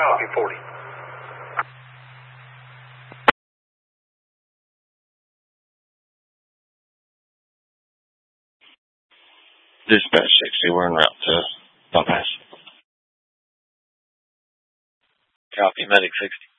Copy, 40. Dispatch 60, we're en route to Bump Pass. Copy, Medic 60.